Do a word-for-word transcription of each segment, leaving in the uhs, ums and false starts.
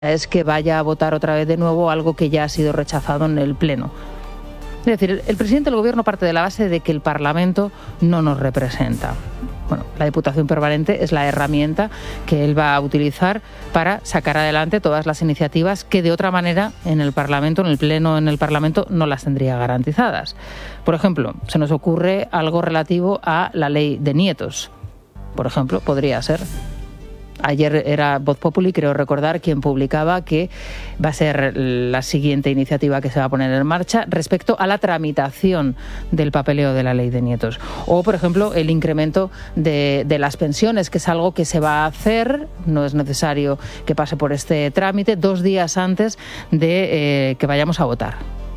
es que vaya a votar otra vez de nuevo algo que ya ha sido rechazado en el Pleno. Es decir, el presidente del Gobierno parte de la base de que el Parlamento no nos representa. Bueno, la Diputación Permanente es la herramienta que él va a utilizar para sacar adelante todas las iniciativas que de otra manera en el Parlamento, en el Pleno, en el Parlamento, no las tendría garantizadas. Por ejemplo, se nos ocurre algo relativo a la ley de nietos. Por ejemplo, podría ser. Ayer era Voz Populi, creo recordar, quien publicaba que va a ser la siguiente iniciativa que se va a poner en marcha respecto a la tramitación del papeleo de la ley de nietos. O, por ejemplo, el incremento de, de las pensiones, que es algo que se va a hacer, no es necesario que pase por este trámite, dos días antes de eh, que vayamos a votar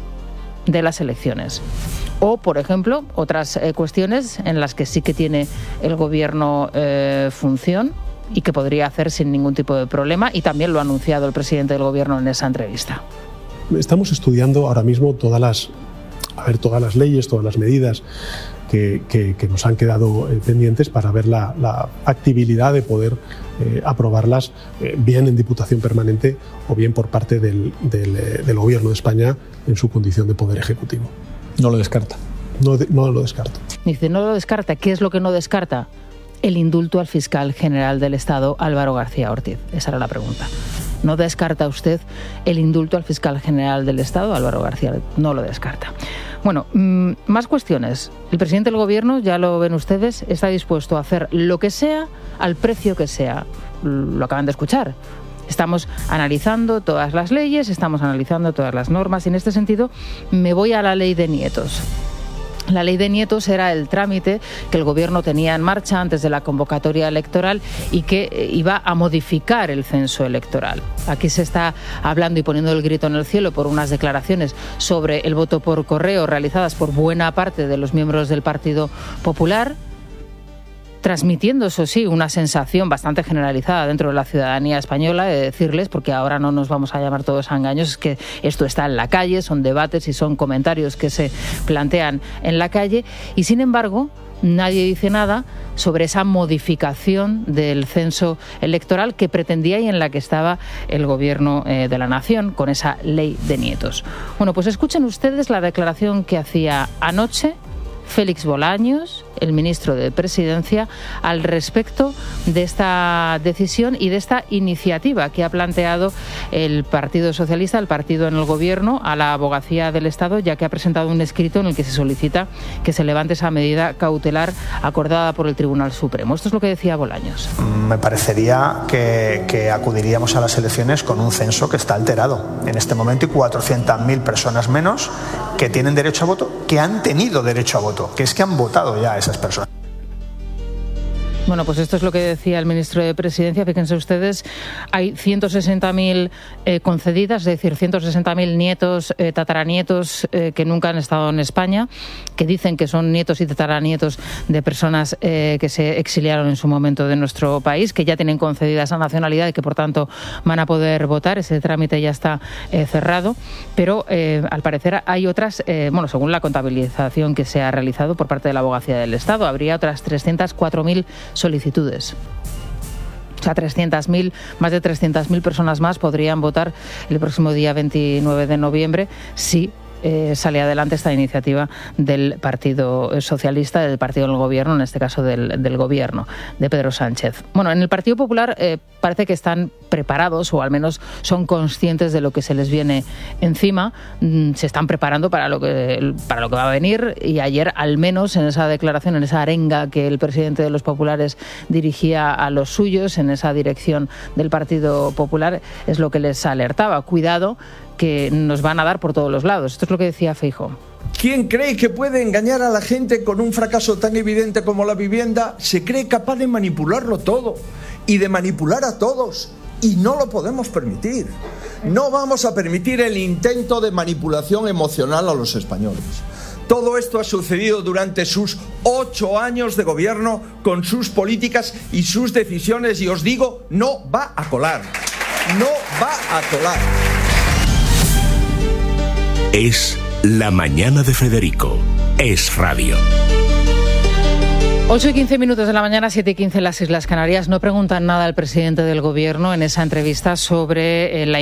de las elecciones. O, por ejemplo, otras eh, cuestiones en las que sí que tiene el Gobierno eh, función y que podría hacer sin ningún tipo de problema, y también lo ha anunciado el presidente del Gobierno en esa entrevista. Estamos estudiando ahora mismo todas las, a ver, todas las leyes, todas las medidas que, que, que nos han quedado eh, pendientes para ver la, la factibilidad de poder eh, aprobarlas eh, bien en Diputación Permanente o bien por parte del, del, eh, del Gobierno de España en su condición de Poder Ejecutivo. No lo descarta. No, de, no lo descarto. Dice, no lo descarta. ¿Qué es lo que no descarta? El indulto al fiscal general del Estado, Álvaro García Ortiz. Esa era la pregunta. ¿No descarta usted el indulto al fiscal general del Estado, Álvaro García? No lo descarta. Bueno, mmm, más cuestiones. El presidente del Gobierno, ya lo ven ustedes, está dispuesto a hacer lo que sea al precio que sea. Lo acaban de escuchar. Estamos analizando todas las leyes, estamos analizando todas las normas y en este sentido me voy a la ley de nietos. La ley de nietos era el trámite que el Gobierno tenía en marcha antes de la convocatoria electoral y que iba a modificar el censo electoral. Aquí se está hablando y poniendo el grito en el cielo por unas declaraciones sobre el voto por correo realizadas por buena parte de los miembros del Partido Popular, transmitiendo, eso sí, una sensación bastante generalizada dentro de la ciudadanía española de decirles, porque ahora no nos vamos a llamar todos a engaños, es que esto está en la calle, son debates y son comentarios que se plantean en la calle, y sin embargo nadie dice nada sobre esa modificación del censo electoral que pretendía y en la que estaba el Gobierno eh, de la Nación con esa ley de nietos. Bueno, pues escuchen ustedes la declaración que hacía anoche Félix Bolaños, el ministro de Presidencia, al respecto de esta decisión y de esta iniciativa que ha planteado el Partido Socialista, el partido en el Gobierno, a la Abogacía del Estado, ya que ha presentado un escrito en el que se solicita que se levante esa medida cautelar acordada por el Tribunal Supremo. Esto es lo que decía Bolaños. Me parecería que, que acudiríamos a las elecciones con un censo que está alterado. En este momento hay cuatrocientas mil personas menos que tienen derecho a voto, que han tenido derecho a voto, que es que han votado ya esas personas. Bueno, pues esto es lo que decía el ministro de Presidencia. Fíjense ustedes, hay ciento sesenta mil eh, concedidas, es decir, ciento sesenta mil nietos, eh, tataranietos eh, que nunca han estado en España, que dicen que son nietos y tataranietos de personas eh, que se exiliaron en su momento de nuestro país, que ya tienen concedida esa nacionalidad y que por tanto van a poder votar. Ese trámite ya está eh, cerrado, pero eh, al parecer hay otras, eh, bueno, según la contabilización que se ha realizado por parte de la Abogacía del Estado, habría otras trescientas cuatro mil solicitudes. O sea, trescientas mil, más de trescientas mil personas más podrían votar el próximo día veintinueve de noviembre si eh, sale adelante esta iniciativa del Partido Socialista, del partido del Gobierno, en este caso del, del Gobierno de Pedro Sánchez. Bueno, en el Partido Popular eh, parece que están preparados, o al menos son conscientes de lo que se les viene encima, mm, se están preparando para lo que para lo que va a venir, y ayer, al menos en esa declaración, en esa arenga que el presidente de los populares dirigía a los suyos, en esa dirección del Partido Popular, es lo que les alertaba. Cuidado, que nos van a dar por todos los lados. Esto es lo que decía Feijóo. ¿Quién cree que puede engañar a la gente con un fracaso tan evidente como la vivienda? Se cree capaz de manipularlo todo y de manipular a todos, y no lo podemos permitir. No vamos a permitir el intento de manipulación emocional a los españoles. Todo esto ha sucedido durante sus ocho años de gobierno, con sus políticas y sus decisiones, y os digo, no va a colar. No va a colar. Es La Mañana de Federico. Es Radio. ocho y quince minutos de la mañana, siete y quince en las Islas Canarias. No preguntan nada al presidente del Gobierno en esa entrevista sobre la